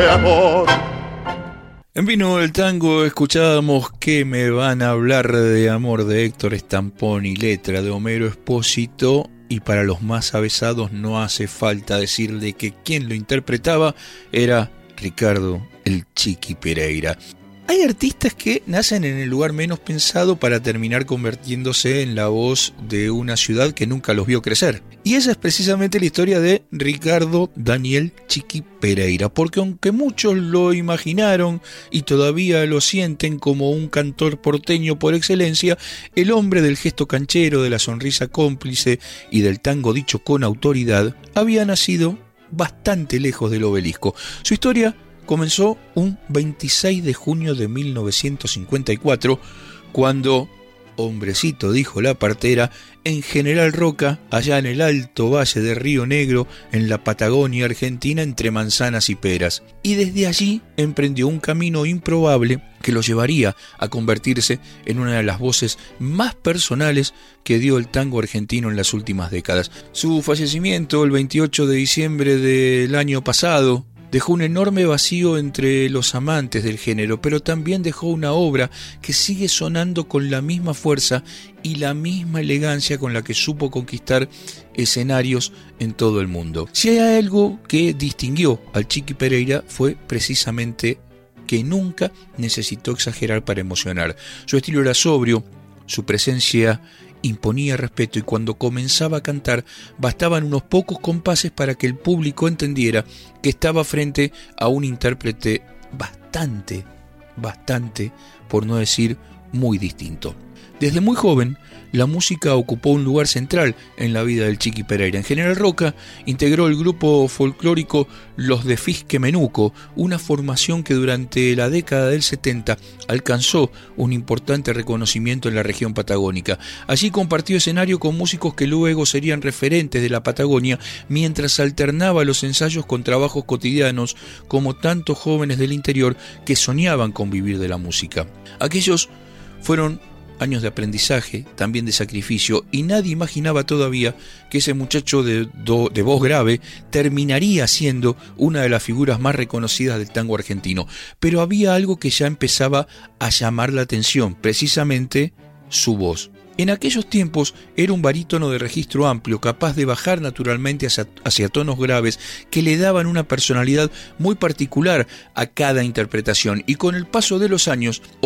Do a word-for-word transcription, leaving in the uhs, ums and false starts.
amor. En Vino el Tango escuchábamos Que me van a hablar de amor de Héctor Stamponi, letra de Homero Espósito, y para los más avesados no hace falta decirle que quien lo interpretaba era Ricardo el Chiqui Pereira. Hay artistas que nacen en el lugar menos pensado para terminar convirtiéndose en la voz de una ciudad que nunca los vio crecer. Y esa es precisamente la historia de Ricardo Daniel Chiqui Pereira, porque aunque muchos lo imaginaron y todavía lo sienten como un cantor porteño por excelencia, el hombre del gesto canchero, de la sonrisa cómplice y del tango dicho con autoridad, había nacido bastante lejos del obelisco. Su historia comenzó un veintiséis de junio de mil novecientos cincuenta y cuatro, cuando, hombrecito, dijo la partera, en General Roca, allá en el alto valle de Río Negro, en la Patagonia Argentina, entre manzanas y peras. Y desde allí emprendió un camino improbable que lo llevaría a convertirse en una de las voces más personales que dio el tango argentino en las últimas décadas. Su fallecimiento, el veintiocho de diciembre del año pasado, dejó un enorme vacío entre los amantes del género, pero también dejó una obra que sigue sonando con la misma fuerza y la misma elegancia con la que supo conquistar escenarios en todo el mundo. Si hay algo que distinguió al Chiqui Pereira fue precisamente que nunca necesitó exagerar para emocionar. Su estilo era sobrio, su presencia imponía respeto, y cuando comenzaba a cantar bastaban unos pocos compases para que el público entendiera que estaba frente a un intérprete bastante, bastante, por no decir muy distinto. Desde muy joven, la música ocupó un lugar central en la vida del Chiqui Pereira. En General Roca integró el grupo folclórico Los de Fisque Menuco, una formación que durante la década del setenta alcanzó un importante reconocimiento en la región patagónica. Allí compartió escenario con músicos que luego serían referentes de la Patagonia, mientras alternaba los ensayos con trabajos cotidianos, como tantos jóvenes del interior que soñaban con vivir de la música. Aquellos fueron años de aprendizaje, también de sacrificio, y nadie imaginaba todavía que ese muchacho de, do, de voz grave terminaría siendo una de las figuras más reconocidas del tango argentino. Pero había algo que ya empezaba a llamar la atención, precisamente su voz. En aquellos tiempos era un barítono de registro amplio, capaz de bajar naturalmente hacia, hacia tonos graves que le daban una personalidad muy particular a cada interpretación, y con el paso de los años